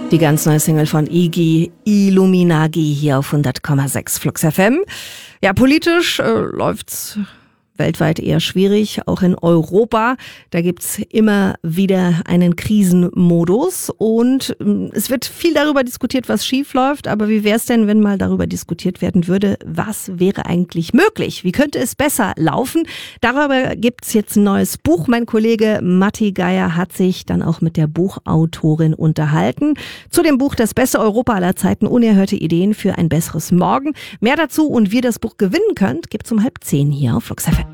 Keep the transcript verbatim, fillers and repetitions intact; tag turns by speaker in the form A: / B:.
A: Die ganz neue Single von Iggy, Illuminagi, hier auf hundert Komma sechs Flux F M. Ja, politisch äh, läuft's weltweit eher schwierig, auch in Europa. Da gibt's immer wieder einen Krisenmodus und ähm, es wird viel darüber diskutiert, was schief läuft. Aber wie wäre es denn, wenn mal darüber diskutiert werden würde, was wäre eigentlich möglich? Wie könnte es besser laufen? Darüber gibt's jetzt ein neues Buch. Mein Kollege Matti Geier hat sich dann auch mit der Buchautorin unterhalten. Zu dem Buch Das beste Europa aller Zeiten, unerhörte Ideen für ein besseres Morgen. Mehr dazu und wie ihr das Buch gewinnen könnt, gibt's um halb zehn hier auf Flux F M.